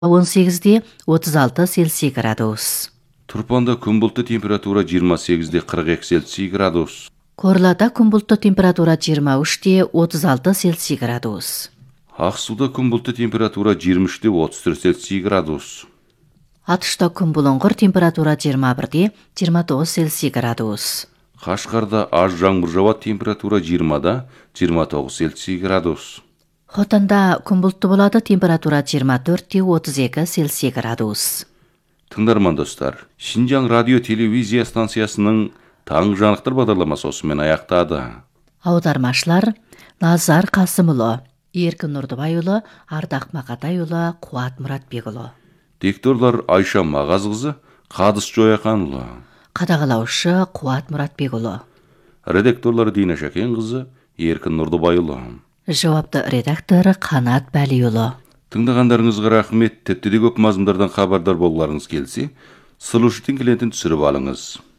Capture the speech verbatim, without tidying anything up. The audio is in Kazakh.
он сегизде отуз алты Цельсий градус. Турпанда күн бұлтты температура жыйырма сегизде кырк эки Цельсий градус. Корлада күн бұлтты температура жыйырма үште отуз алты Цельсий градус. Аксуда күн бұлтты температура жыйырма үште отуз төрт Цельсий градус. Атышта күн бұлыңғыр температура жыйырма бирде жыйырма тогуз Цельсий градус. Кашкарда аз жаңбыр жауат, температура жыйырмада жыйырма тогуз Цельсий градус. Хотанда күн бұлтты болады, температура жыйырма төртте отуз эки Цельсий градус. Тыңдарман достар, Шинжаң радио телевизия станциясының таң жаңылыктар бағдарламасы осымен аяқтады. Аудармашылар Назар Қасымұлы, Еркін Нұрдыбайұлы, Ардақ Мақатайұлы, Қуат Мұратбекұлы. Дикторлар Айша Мағазқызы, Қадыс Жояқанұлы. Қадағалаушы Қуат Мұратбекұлы. Редакторлар Дина Шакенқызы, Еркін Нұрдыбайұлы. Жауапты редакторы Қанат Бәлиұлы. Тыңдағандарыңызға рахмет. Тәттіде көп мазмұндардан хабардар болуларыңыз келсе, Сұлуштың клиентін түсіріп алыңыз.